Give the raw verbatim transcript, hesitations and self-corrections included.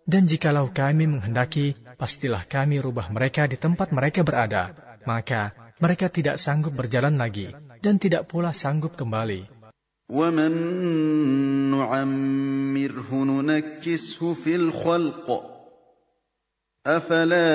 Dan jikalau kami menghendaki, pastilah kami rubah mereka di tempat mereka berada. Maka mereka tidak sanggup berjalan lagi, dan tidak pula sanggup kembali. وَمَن نُّعَمِّرْهُ نُنَكِّسْهُ فِي الْخَلْقِ أَفَلَا